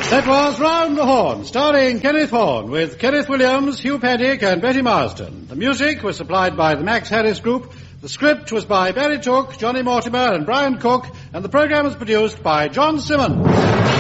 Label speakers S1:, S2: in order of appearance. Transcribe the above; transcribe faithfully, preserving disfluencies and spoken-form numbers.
S1: That was Round the Horn, starring Kenneth Horne, with Kenneth Williams, Hugh Paddick, and Betty Marsden. The music was supplied by the Max Harris Group. The script was by Barry Took, Johnny Mortimer, and Brian Cook, and the program was produced by John Simmons.